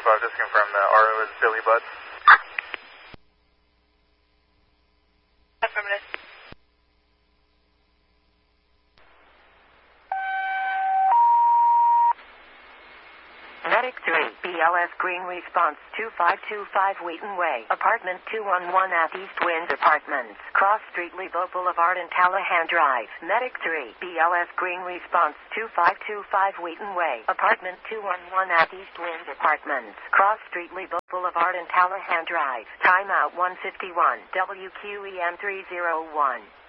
5, just confirm the RO is Billy Budd. Affirmative. Medic 3, BLS Green Response 2525 Wheaton Way, Apartment 211 at East Wind Apartments, Cross Street, Lebo Boulevard and Callahan Drive. Medic 3, BLS Green Response 2525 Wheaton Way, Apartment 211 at East Wind Apartments, Cross Street, Lebo Boulevard and Callahan Drive. Timeout 151, WQEM 301.